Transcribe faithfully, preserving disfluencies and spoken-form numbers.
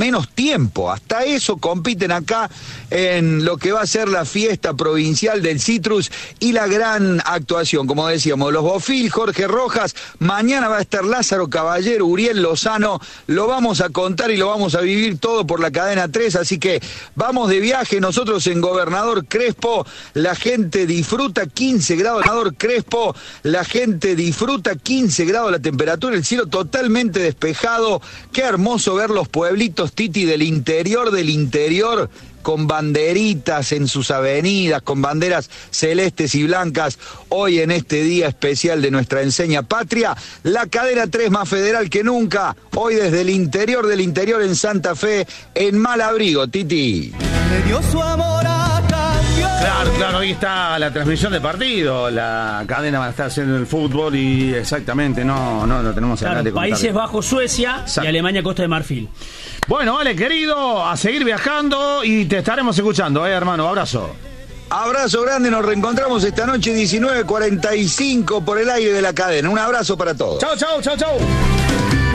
menos tiempo. Hasta eso compiten acá en lo que va a ser la fiesta provincial del Citrus y la gran actuación, como decíamos, los Bofil, Jorge Rojas, mañana va a estar Lázaro Caballero, Uriel Lozano, lo vamos a contar y lo vamos a vivir todo por la cadena tres, así que vamos de viaje nosotros en Gobernador Crespo, la gente disfruta quince grados, Gobernador Crespo, la gente disfruta quince grados la temperatura, el cielo totalmente despejado, qué hermoso ver los pueblitos, Titi, del interior del interior, con banderitas en sus avenidas, con banderas celestes y blancas, hoy en este día especial de nuestra enseña patria, la cadena tres más federal que nunca, hoy desde el interior del interior en Santa Fe, en Malabrigo, Titi. Le dio su amor a cambio. Claro, claro, ahí está la transmisión de partido, la cadena va a estar haciendo el fútbol y exactamente, no, no lo tenemos claro, acá de Países contar. Bajos, Suecia Exacto. y Alemania, Costa de Marfil. Bueno, vale, querido, a seguir viajando y te estaremos escuchando, eh, hermano, abrazo. Abrazo grande, nos reencontramos esta noche diecinueve cuarenta y cinco por el aire de la cadena. Un abrazo para todos. Chau, chau, chau, chau.